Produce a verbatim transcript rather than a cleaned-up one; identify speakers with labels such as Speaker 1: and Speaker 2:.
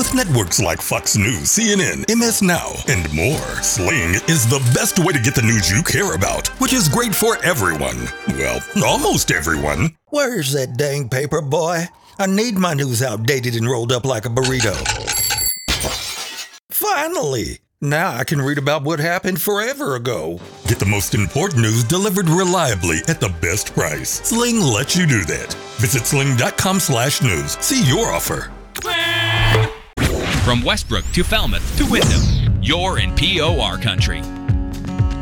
Speaker 1: With networks like Fox News, C N N, M S Now, and more, Sling is the best way to get the news you care about, which is great for everyone. Well, almost everyone.
Speaker 2: Where's that dang paper, boy? I need my news outdated and rolled up like a burrito. Finally! Now I can read about what happened forever ago.
Speaker 1: Get the most important news delivered reliably at the best price. Sling lets you do that. Visit sling.com slash news. See your offer.
Speaker 3: From Westbrook to Falmouth to Wyndham, you're in P O R country.